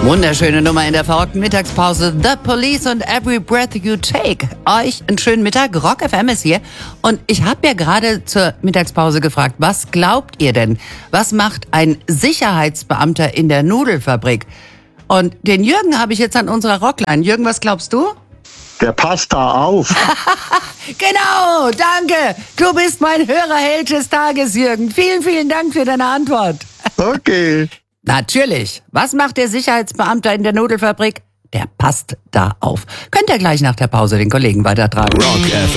Wunderschöne Nummer in der verrückten Mittagspause. The Police und Every Breath You Take. Euch einen schönen Mittag. Rock FM ist hier. Und ich habe ja gerade zur Mittagspause gefragt, was glaubt ihr denn? Was macht ein Sicherheitsbeamter in der Nudelfabrik? Und den Jürgen habe ich jetzt an unserer Rockline. Jürgen, was glaubst du? Der passt da auf. Genau, danke. Du bist mein Hörerheld des Tages, Jürgen. Vielen, vielen Dank für deine Antwort. Okay. Natürlich. Was macht der Sicherheitsbeamte in der Nudelfabrik? Der passt da auf. Könnt ihr gleich nach der Pause den Kollegen weitertragen. Rock FM.